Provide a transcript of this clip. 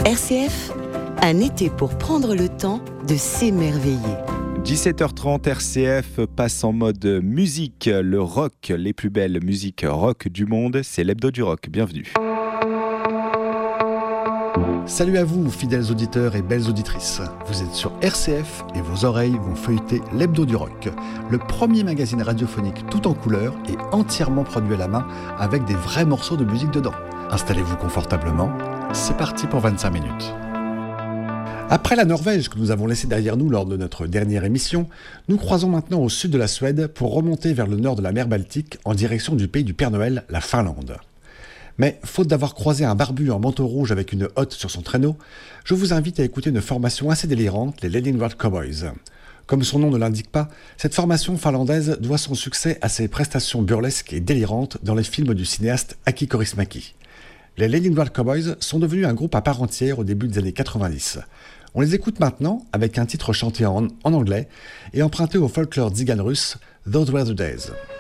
RCF, un été pour prendre le temps de s'émerveiller. 17h30, RCF passe en mode musique, le rock, les plus belles musiques rock du monde, c'est l'Hebdo du Rock, bienvenue. Salut à vous, fidèles auditeurs et belles auditrices. Vous êtes sur RCF et vos oreilles vont feuilleter l'Hebdo du Rock, le premier magazine radiophonique tout en couleur et entièrement produit à la main avec des vrais morceaux de musique dedans. Installez-vous confortablement, c'est parti pour 25 minutes. Après la Norvège que nous avons laissée derrière nous lors de notre dernière émission, nous croisons maintenant au sud de la Suède pour remonter vers le nord de la mer Baltique en direction du pays du Père Noël, la Finlande. Mais faute d'avoir croisé un barbu en manteau rouge avec une hotte sur son traîneau, je vous invite à écouter une formation assez délirante, les Leningrad Cowboys. Comme son nom ne l'indique pas, cette formation finlandaise doit son succès à ses prestations burlesques et délirantes dans les films du cinéaste Aki Kaurismäki. Les Leningrad Cowboys sont devenus un groupe à part entière au début des années 90. On les écoute maintenant avec un titre chanté en anglais et emprunté au folklore tsigane russe, Those Were the Days.